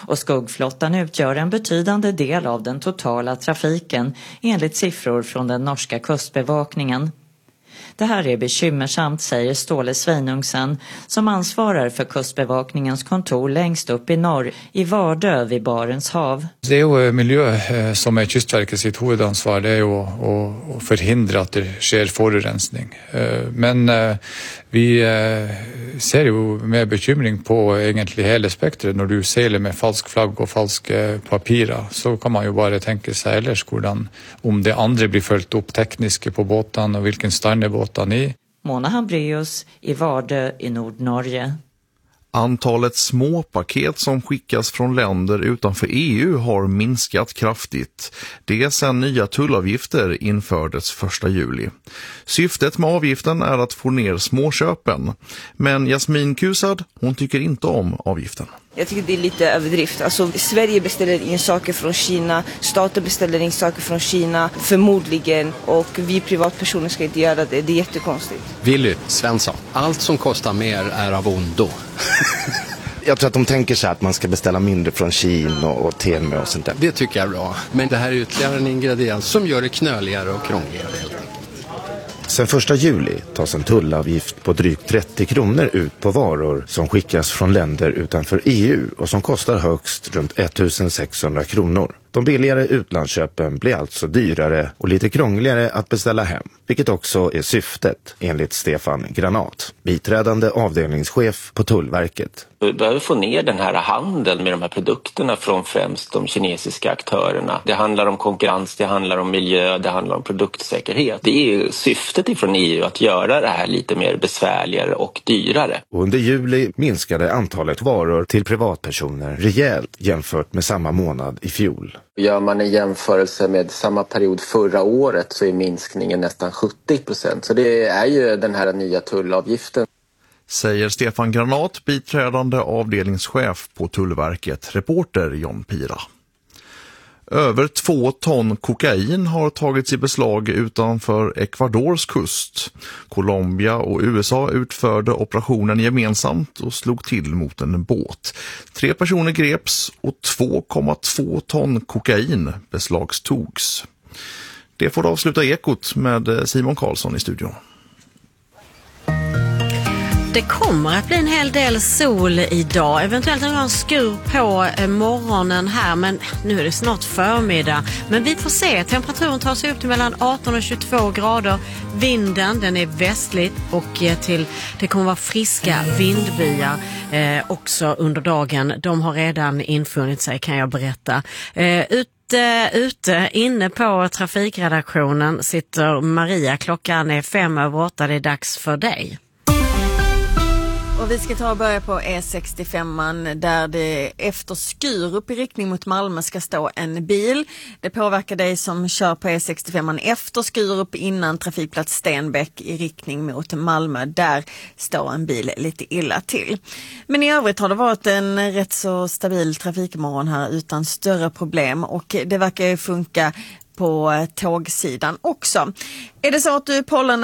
och skuggflottan utgör en betydande del av den totala trafiken enligt siffror från den norska kustbevakningen. Det här är bekymmersamt, säger Ståle Sveinungsen som ansvarar för kustbevakningens kontor längst upp i norr i Vardö vid Barents hav. Det är ju miljö som är Kystverket sitt huvudansvar, det är ju att förhindra att det sker forurensning. Men vi ser ju med bekymring på egentligen hela spektret. När du seglar med falsk flagg och falska papirer så kan man ju bara tänka sig ellers om det andra blir följt upp tekniska på båten och vilken stand är båten i. Mona Hambrius i Vardö i Nordnorge. Antalet små paket som skickas från länder utanför EU har minskat kraftigt. Det sedan nya tullavgifter infördes 1 juli. Syftet med avgiften är att få ner småköpen. Men Jasmin Kusad, hon tycker inte om avgiften. Jag tycker det är lite överdrift. Alltså, Sverige beställer in saker från Kina, staten beställer in saker från Kina, förmodligen. Och vi privatpersoner ska inte göra det. Det är jättekonstigt. Willy Svensson, allt som kostar mer är av ondo. Jag tror att de tänker sig att man ska beställa mindre från Kina och Temu och sånt där. Det tycker jag är bra. Men det här är ytterligare en ingrediens som gör det knöligare och krångligare helt enkelt. Sen 1 juli tas en tullavgift på drygt 30 kronor ut på varor som skickas från länder utanför EU och som kostar högst runt 1600 kronor. De billigare utlandsköpen blir alltså dyrare och lite krångligare att beställa hem, vilket också är syftet enligt Stefan Granat, biträdande avdelningschef på Tullverket. Vi behöver få ner den här handeln med de här produkterna från främst de kinesiska aktörerna. Det handlar om konkurrens, det handlar om miljö, det handlar om produktsäkerhet. Det är ju syftet ifrån EU att göra det här lite mer besvärligare och dyrare. Och under juli minskade antalet varor till privatpersoner rejält jämfört med samma månad i fjol. Gör man en jämförelse med samma period förra året så är minskningen nästan 70%. Så det är ju den här nya tullavgiften. Säger Stefan Granat, biträdande avdelningschef på Tullverket, reporter John Pira. Över 2 ton kokain har tagits i beslag utanför Ecuadors kust. Colombia och USA utförde operationen gemensamt och slog till mot en båt. 3 personer greps och 2,2 ton kokain beslagstogs. Det får avsluta Ekot med Simon Karlsson i studion. Det kommer att bli en hel del sol idag. Eventuellt en skur på morgonen här, men nu är det snart förmiddag. Men vi får se. Temperaturen tar sig upp till mellan 18 och 22 grader. Vinden, den är västlig och det kommer vara friska vindbyar också under dagen. De har redan infunnit sig, kan jag berätta. Ute inne på trafikredaktionen sitter Maria. Klockan är 5:08. Det är dags för dig. Och vi ska ta och börja på E65 där det efter Skurup i riktning mot Malmö ska stå en bil. Det påverkar dig som kör på E65 efter Skurup innan trafikplats Stenbäck i riktning mot Malmö. Där står en bil lite illa till. Men i övrigt har det varit en rätt så stabil trafikmorgon här utan större problem och det verkar ju funka på tågsidan också. Är det så att du är